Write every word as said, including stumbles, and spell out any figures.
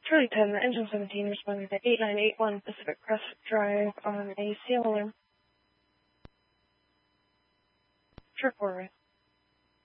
Charlie ten, Engine seventeen, responding to eight nine eight one Pacific Crest Drive on a C L alarm. Sure, forward.